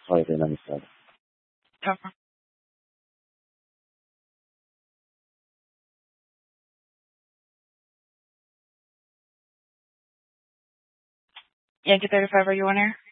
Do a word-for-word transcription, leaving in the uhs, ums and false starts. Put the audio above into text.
Pwede na, mister. Tamam. Yankee thirty-five, are you on air?